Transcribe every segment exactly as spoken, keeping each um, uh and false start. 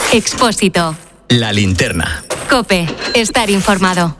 Expósito. La linterna. COPE. Estar informado.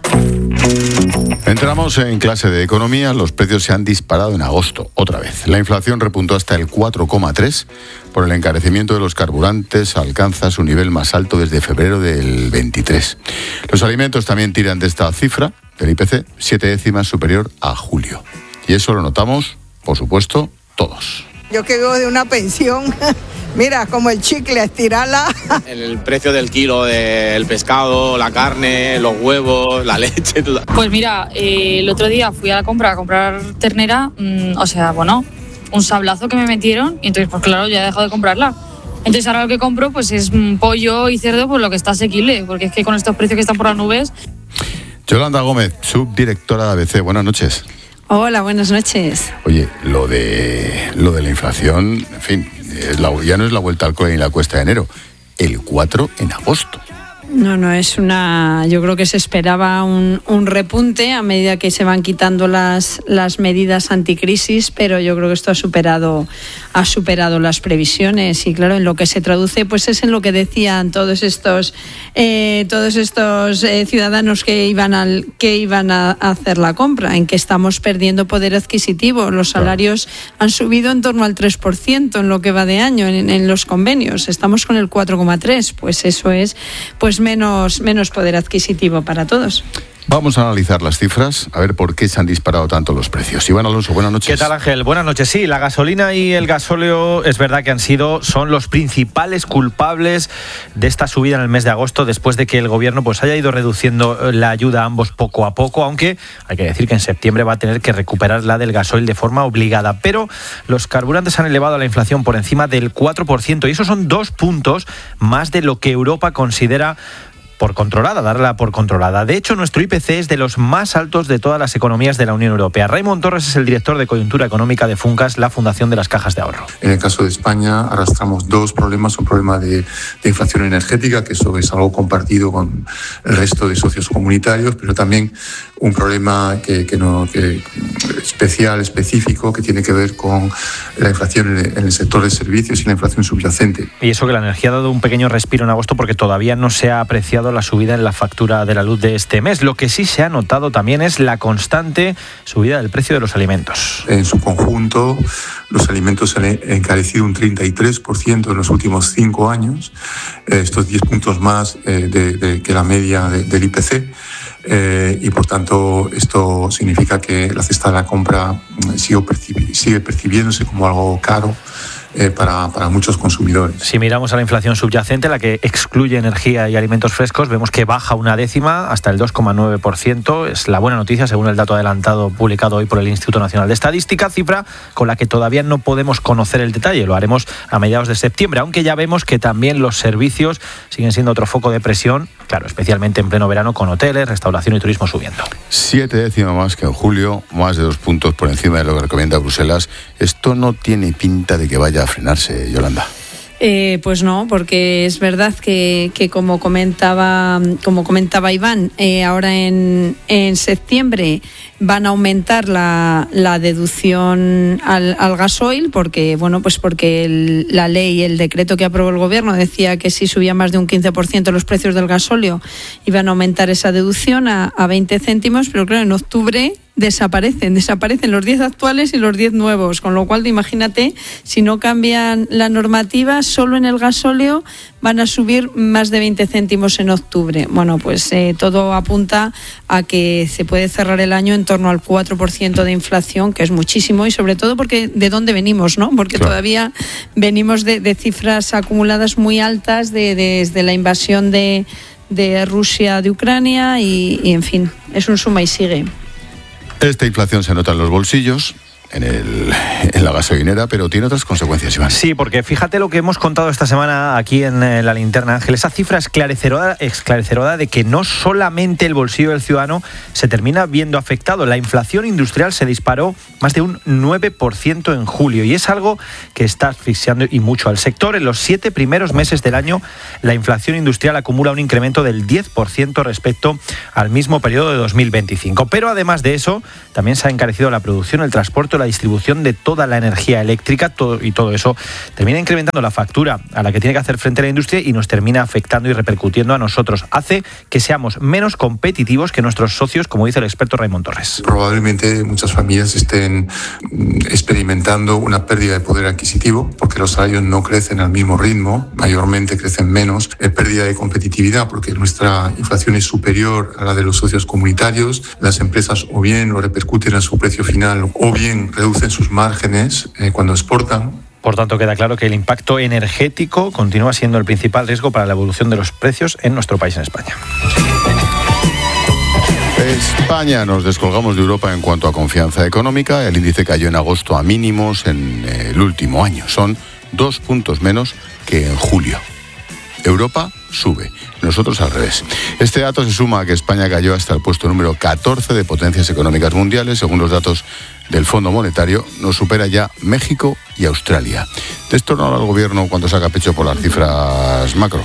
Entramos en clase de economía. Los precios se han disparado en agosto, otra vez. La inflación repuntó hasta el cuatro coma tres. Por el encarecimiento de los carburantes, alcanza su nivel más alto desde febrero del veintitrés. Los alimentos también tiran de esta cifra, del I P C, siete décimas superior a julio. Y eso lo notamos, por supuesto, todos. Yo que vivo de una pensión, mira, como el chicle, estirarla. El precio del kilo del pescado, la carne, los huevos, la leche, todo. Pues mira, eh, el otro día fui a la compra a comprar ternera, mmm, o sea, bueno, un sablazo que me metieron y entonces, pues claro, ya he dejado de comprarla. Entonces ahora lo que compro pues es pollo y cerdo, pues lo que está asequible, porque es que con estos precios que están por las nubes. Yolanda Gómez, subdirectora de A B C, buenas noches. Hola, buenas noches. Oye, lo de lo de la inflación, en fin, es la, ya no es la vuelta al cole ni la cuesta de enero, el cuatro en agosto. No, no, es una... Yo creo que se esperaba un, un repunte a medida que se van quitando las, las medidas anticrisis, pero yo creo que esto ha superado, ha superado las previsiones y claro, en lo que se traduce pues es en lo que decían todos estos, eh, todos estos eh, ciudadanos que iban, al, que iban a hacer la compra, en que estamos perdiendo poder adquisitivo. Los salarios claro. han subido en torno al tres por ciento en lo que va de año en, en los convenios. Estamos con el cuatro coma tres, pues eso es... pues menos, menos poder adquisitivo para todos. Vamos a analizar las cifras, a ver por qué se han disparado tanto los precios. Iván Alonso, buenas noches. ¿Qué tal, Ángel? Buenas noches. Sí, la gasolina y el gasóleo es verdad que han sido, son los principales culpables de esta subida en el mes de agosto, después de que el gobierno pues haya ido reduciendo la ayuda a ambos poco a poco, aunque hay que decir que en septiembre va a tener que recuperar la del gasoil de forma obligada. Pero los carburantes han elevado la inflación por encima del cuatro por ciento y esos son dos puntos más de lo que Europa considera por controlada, darla por controlada. De hecho, nuestro I P C es de los más altos de todas las economías de la Unión Europea. Raymond Torres es el director de coyuntura económica de Funcas, la Fundación de las Cajas de Ahorro. En el caso de España arrastramos dos problemas. Un problema de, de inflación energética, que eso es algo compartido con el resto de socios comunitarios, pero también un problema que, que no, que especial, específico, que tiene que ver con la inflación en el sector de servicios y la inflación subyacente. Y eso que la energía ha dado un pequeño respiro en agosto porque todavía no se ha apreciado la subida en la factura de la luz de este mes. Lo que sí se ha notado también es la constante subida del precio de los alimentos. En su conjunto, los alimentos han encarecido un treinta y tres por ciento en los últimos cinco años, estos diez puntos más eh, de, de, que la media de, del I P C. Eh, y por tanto esto significa que la cesta de la compra sigue, percibi- sigue percibiéndose como algo caro eh, para, para muchos consumidores. Si miramos a la inflación subyacente, la que excluye energía y alimentos frescos, vemos que baja una décima hasta el dos coma nueve por ciento. Es la buena noticia según el dato adelantado publicado hoy por el Instituto Nacional de Estadística, cifra con la que todavía no podemos conocer el detalle. Lo haremos a mediados de septiembre, aunque ya vemos que también los servicios siguen siendo otro foco de presión, claro, especialmente en pleno verano con hoteles, restauración y turismo subiendo. Siete décimas más que en julio, más de dos puntos por encima de lo que recomienda Bruselas. Esto no tiene pinta de que vaya a frenarse, Yolanda. Eh, pues no, porque es verdad que, que como comentaba como comentaba Iván, eh, ahora en, en septiembre van a aumentar la, la deducción al, al gasoil, porque bueno pues porque el, la ley, el decreto que aprobó el gobierno decía que si subía más de un quince por ciento los precios del gasóleo iban a aumentar esa deducción a, a veinte céntimos, pero claro, en octubre desaparecen, desaparecen los diez actuales y los diez nuevos, con lo cual imagínate, si no cambian la normativa, solo en el gasóleo van a subir más de veinte céntimos en octubre. Bueno, pues eh, todo apunta a que se puede cerrar el año en torno al cuatro por ciento de inflación, que es muchísimo, y sobre todo porque de dónde venimos, ¿no? Porque claro, todavía venimos de, de cifras acumuladas muy altas de, de, desde la invasión de, de Rusia de Ucrania y, y, en fin, es un suma y sigue. Esta inflación se nota en los bolsillos, en, el, en la gasolinera, pero tiene otras consecuencias, Iván. Sí, porque fíjate lo que hemos contado esta semana aquí en eh, La Linterna, Ángel, esa cifra esclarecedora, esclarecedora de que no solamente el bolsillo del ciudadano se termina viendo afectado. La inflación industrial se disparó más de un nueve por ciento en julio y es algo que está asfixiando y mucho al sector. En los siete primeros meses del año, la inflación industrial acumula un incremento del diez por ciento respecto al mismo periodo de dos mil veinticinco. Pero además de eso, también se ha encarecido la producción, el transporte, la distribución de toda la energía eléctrica, todo, y todo eso termina incrementando la factura a la que tiene que hacer frente a la industria y nos termina afectando y repercutiendo a nosotros. Hace que seamos menos competitivos que nuestros socios, como dice el experto Raimon Torres. Probablemente muchas familias estén experimentando una pérdida de poder adquisitivo porque los salarios no crecen al mismo ritmo, mayormente crecen menos, eh, pérdida de competitividad porque nuestra inflación es superior a la de los socios comunitarios, las empresas o bien lo repercuten en su precio final o bien reducen sus márgenes eh, cuando exportan. Por tanto, queda claro que el impacto energético continúa siendo el principal riesgo para la evolución de los precios en nuestro país, en España. España, nos descolgamos de Europa en cuanto a confianza económica. El índice cayó en agosto a mínimos en el último año. Son dos puntos menos que en julio. Europa sube, nosotros al revés. Este dato se suma a que España cayó hasta el puesto número catorce de potencias económicas mundiales. Según los datos del Fondo Monetario, nos supera ya México y Australia. De esto no habla el gobierno cuando saca pecho por las cifras macro.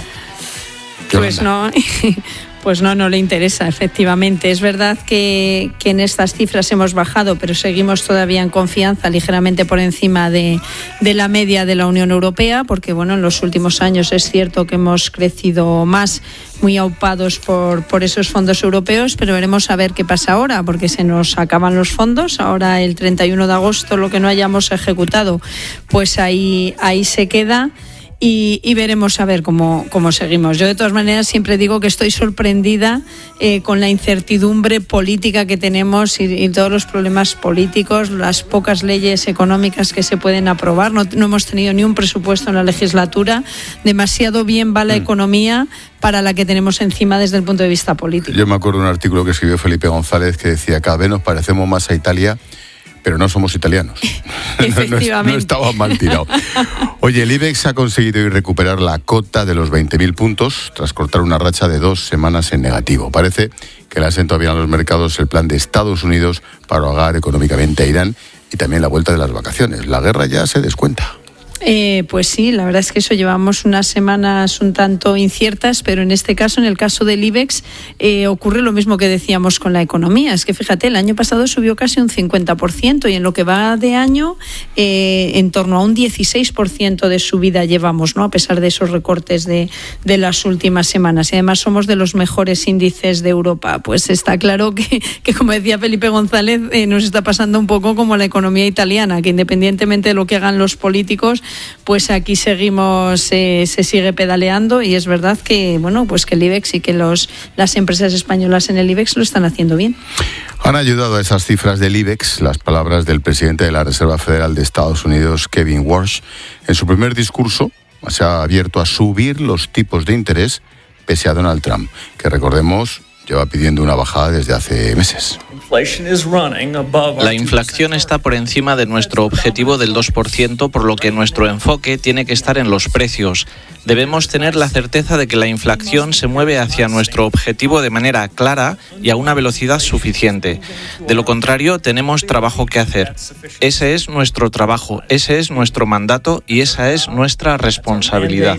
Pues no... Pues no, no le interesa, efectivamente. Es verdad que, que en estas cifras hemos bajado, pero seguimos todavía en confianza, ligeramente por encima de, de la media de la Unión Europea, porque bueno, en los últimos años es cierto que hemos crecido más, muy aupados por, por esos fondos europeos, pero veremos a ver qué pasa ahora, porque se nos acaban los fondos. Ahora el treinta y uno de agosto lo que no hayamos ejecutado, pues ahí, ahí se queda. Y, y veremos a ver cómo, cómo seguimos. Yo de todas maneras siempre digo que estoy sorprendida eh, con la incertidumbre política que tenemos y, y todos los problemas políticos, las pocas leyes económicas que se pueden aprobar. No, no hemos tenido ni un presupuesto en la legislatura. Demasiado bien va la mm. economía para la que tenemos encima desde el punto de vista político. Yo me acuerdo de un artículo que escribió Felipe González que decía: cada vez nos parecemos más a Italia, pero no somos italianos. Efectivamente. No, no, no estaba mal tirado. Oye, el IBEX ha conseguido hoy recuperar la cota de los veinte mil puntos tras cortar una racha de dos semanas en negativo. Parece que le asentó bien a los mercados el plan de Estados Unidos para ahogar económicamente a Irán y también la vuelta de las vacaciones. La guerra ya se descuenta. Eh, pues sí, la verdad es que eso, llevamos unas semanas un tanto inciertas, pero en este caso, en el caso del IBEX, eh, ocurre lo mismo que decíamos con la economía. Es que fíjate, el año pasado subió casi un cincuenta por ciento y en lo que va de año, eh, en torno a un dieciséis por ciento de subida llevamos, ¿no? A pesar de esos recortes de, de las últimas semanas. Y además somos de los mejores índices de Europa. Pues está claro que, que como decía Felipe González, eh, nos está pasando un poco como la economía italiana, que independientemente de lo que hagan los políticos, pues aquí seguimos, eh, se sigue pedaleando y es verdad que bueno, pues que el IBEX y que los, las empresas españolas en el IBEX lo están haciendo bien. Han ayudado a esas cifras del IBEX las palabras del presidente de la Reserva Federal de Estados Unidos, Kevin Warsh. En su primer discurso se ha abierto a subir los tipos de interés pese a Donald Trump, que recordemos lleva pidiendo una bajada desde hace meses. La inflación está por encima de nuestro objetivo del dos por ciento, por lo que nuestro enfoque tiene que estar en los precios. Debemos tener la certeza de que la inflación se mueve hacia nuestro objetivo de manera clara y a una velocidad suficiente. De lo contrario, tenemos trabajo que hacer. Ese es nuestro trabajo, ese es nuestro mandato y esa es nuestra responsabilidad.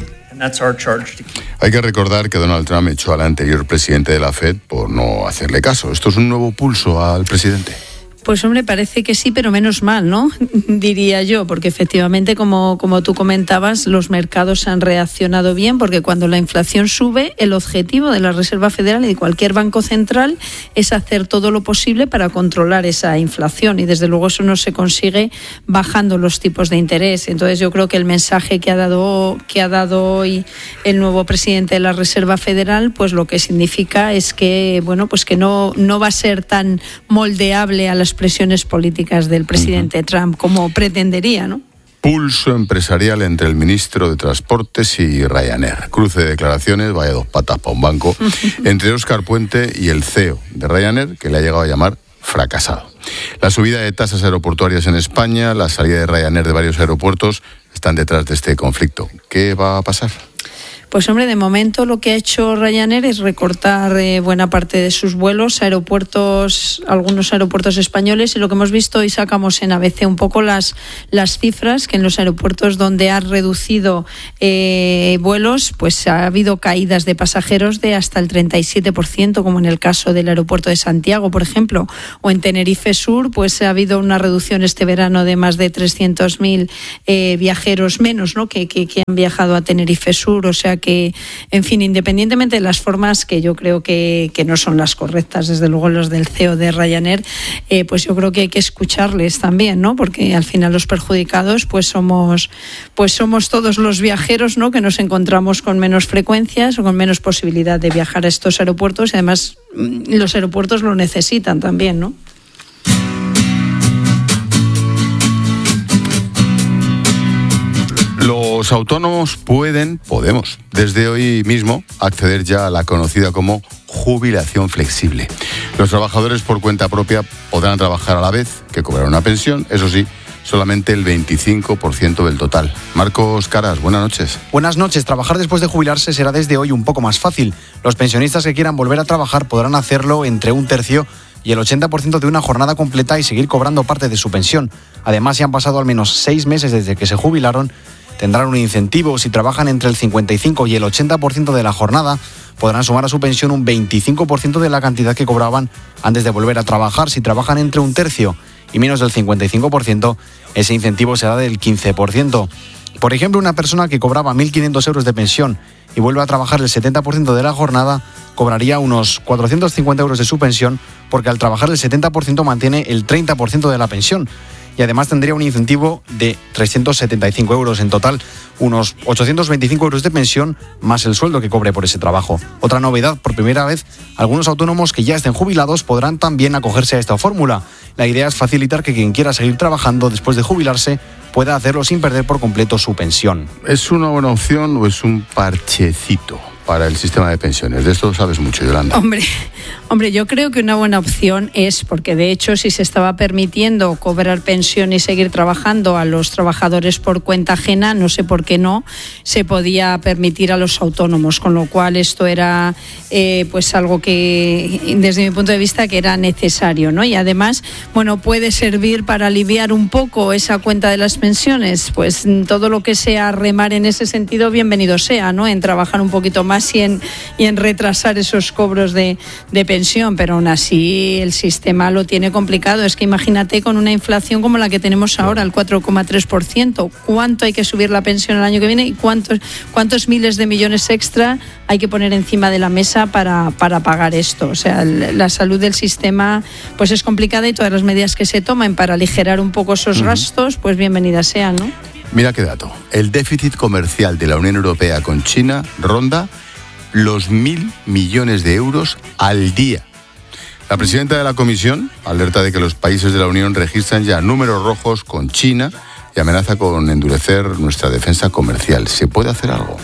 Hay que recordar que Donald Trump echó al anterior presidente de la Fed por no hacerle caso. ¿Esto es un nuevo pulso al presidente? Pues hombre, parece que sí, pero menos mal, ¿no? Diría yo, porque efectivamente, como, como tú comentabas, los mercados han reaccionado bien, porque cuando la inflación sube, el objetivo de la Reserva Federal y de cualquier banco central es hacer todo lo posible para controlar esa inflación, y desde luego eso no se consigue bajando los tipos de interés. Entonces yo creo que el mensaje que ha dado, que ha dado hoy el nuevo presidente de la Reserva Federal, pues lo que significa es que, bueno, pues que no, no va a ser tan moldeable a las presiones políticas del presidente uh-huh. Trump como pretendería, ¿no? Pulso empresarial entre el ministro de Transportes y Ryanair. Cruce de declaraciones, vaya dos patas para un banco, entre Óscar Puente y el C E O de Ryanair, que le ha llegado a llamar fracasado. La subida de tasas aeroportuarias en España, la salida de Ryanair de varios aeropuertos, están detrás de este conflicto. ¿Qué va a pasar? Pues hombre, de momento lo que ha hecho Ryanair es recortar eh, buena parte de sus vuelos, aeropuertos, algunos aeropuertos españoles, y lo que hemos visto hoy sacamos en A B C un poco las, las cifras, que en los aeropuertos donde ha reducido eh, vuelos, pues ha habido caídas de pasajeros de hasta el treinta y siete por ciento, como en el caso del aeropuerto de Santiago, por ejemplo, o en Tenerife Sur, pues ha habido una reducción este verano de más de trescientos mil eh, viajeros menos, ¿no? que, que, que han viajado a Tenerife Sur, o sea que, en fin, independientemente de las formas que yo creo que, que no son las correctas, desde luego los del C E O de Ryanair, eh, pues yo creo que hay que escucharles también, ¿no? Porque al final los perjudicados pues somos pues somos todos los viajeros, ¿no? Que nos encontramos con menos frecuencias o con menos posibilidad de viajar a estos aeropuertos, y además los aeropuertos lo necesitan también, ¿no? Los autónomos pueden, podemos, desde hoy mismo acceder ya a la conocida como jubilación flexible. Los trabajadores por cuenta propia podrán trabajar a la vez que cobrar una pensión, eso sí, solamente el veinticinco por ciento del total. Marcos Caras, buenas noches. Buenas noches. Trabajar después de jubilarse será desde hoy un poco más fácil. Los pensionistas que quieran volver a trabajar podrán hacerlo entre un tercio y el ochenta por ciento de una jornada completa y seguir cobrando parte de su pensión. Además, si han pasado al menos seis meses desde que se jubilaron, tendrán un incentivo. Si trabajan entre el cincuenta y cinco y el ochenta por ciento de la jornada, podrán sumar a su pensión un veinticinco por ciento de la cantidad que cobraban antes de volver a trabajar. Si trabajan entre un tercio y menos del cincuenta y cinco por ciento, ese incentivo será del quince por ciento. Por ejemplo, una persona que cobraba mil quinientos euros de pensión y vuelve a trabajar el setenta por ciento de la jornada, cobraría unos cuatrocientos cincuenta euros de su pensión, porque al trabajar el setenta por ciento mantiene el treinta por ciento de la pensión. Y además tendría un incentivo de trescientos setenta y cinco euros. En total, unos ochocientos veinticinco euros de pensión más el sueldo que cobre por ese trabajo. Otra novedad, por primera vez, algunos autónomos que ya estén jubilados podrán también acogerse a esta fórmula. La idea es facilitar que quien quiera seguir trabajando después de jubilarse pueda hacerlo sin perder por completo su pensión. ¿Es una buena opción o es un parchecito para el sistema de pensiones? De esto sabes mucho, Yolanda. Hombre, hombre, yo creo que una buena opción es, porque de hecho si se estaba permitiendo cobrar pensión y seguir trabajando a los trabajadores por cuenta ajena, no sé por qué no se podía permitir a los autónomos, con lo cual esto era eh, pues algo que desde mi punto de vista que era necesario, ¿no? Y además, bueno, puede servir para aliviar un poco esa cuenta de las pensiones, pues todo lo que sea remar en ese sentido, bienvenido sea, ¿no? En trabajar un poquito más Y en, y en retrasar esos cobros de, de pensión, pero aún así el sistema lo tiene complicado. Es que imagínate con una inflación como la que tenemos ahora, el cuatro coma tres por ciento, ¿cuánto hay que subir la pensión el año que viene y cuántos, cuántos miles de millones extra hay que poner encima de la mesa para, para pagar esto? O sea, la salud del sistema pues es complicada, y todas las medidas que se tomen para aligerar un poco esos uh-huh. gastos, pues bienvenidas sean, ¿no? Mira qué dato. El déficit comercial de la Unión Europea con China ronda los mil millones de euros al día. La presidenta de la Comisión alerta de que los países de la Unión registran ya números rojos con China y amenaza con endurecer nuestra defensa comercial. ¿Se puede hacer algo?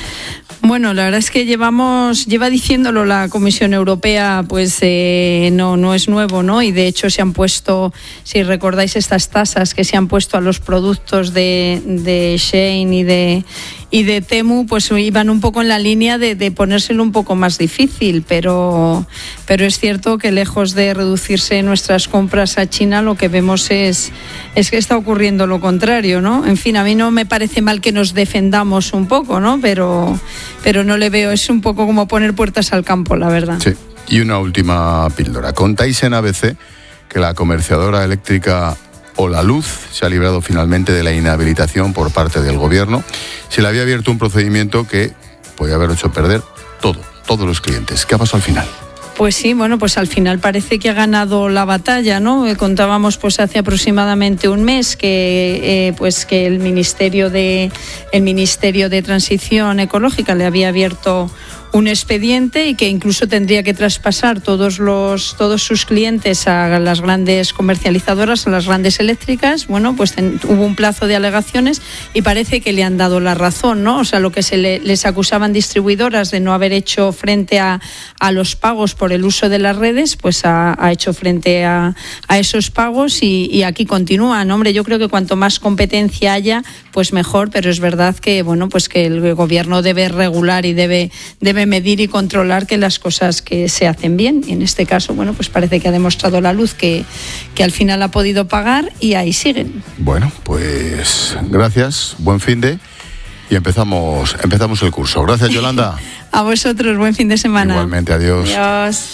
Bueno, la verdad es que llevamos, lleva diciéndolo la Comisión Europea, pues eh, no, no es nuevo, ¿no? Y de hecho se han puesto, si recordáis estas tasas que se han puesto a los productos de, de Shein y de y de Temu, pues iban un poco en la línea de, de ponérselo un poco más difícil, pero, pero es cierto que lejos de reducirse nuestras compras a China, lo que vemos es, es que está ocurriendo lo contrario, ¿no? En fin, a mí no me parece mal que nos defendamos un poco, ¿no? Pero, pero no le veo, es un poco como poner puertas al campo, la verdad. Sí, y una última píldora. Contáis en A B C que la comerciadora eléctrica Holaluz se ha librado finalmente de la inhabilitación por parte del gobierno. Se le había abierto un procedimiento que podía haber hecho perder todo, todos los clientes. ¿Qué ha pasado al final? Pues sí, bueno, pues al final parece que ha ganado la batalla, ¿no? Contábamos pues hace aproximadamente un mes que eh, pues que el Ministerio de el Ministerio de Transición Ecológica le había abierto un expediente y que incluso tendría que traspasar todos los todos sus clientes a las grandes comercializadoras, a las grandes eléctricas. Bueno, pues ten, hubo un plazo de alegaciones y parece que le han dado la razón, ¿no? O sea, lo que se le, les acusaban distribuidoras de no haber hecho frente a, a los pagos por por el uso de las redes, pues ha, ha hecho frente a, a esos pagos y, y aquí continúan. Hombre, yo creo que cuanto más competencia haya, pues mejor, pero es verdad que, bueno, pues que el gobierno debe regular y debe, debe medir y controlar que las cosas que se hacen bien. Y en este caso, bueno, pues parece que ha demostrado la luz que, que al final ha podido pagar y ahí siguen. Bueno, pues gracias, buen fin de y empezamos, empezamos el curso. Gracias, Yolanda. A vosotros, buen fin de semana. Igualmente, adiós. Adiós.